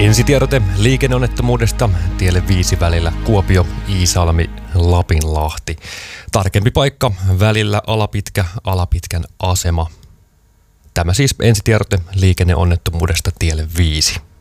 Ensitiedote liikenneonnettomuudesta tielle 5 välillä Kuopio-Iisalmi-Lapinlahti. Tarkempi paikka välillä Alapitkän asema. Tämä siis ensitiedote liikenneonnettomuudesta tielle 5.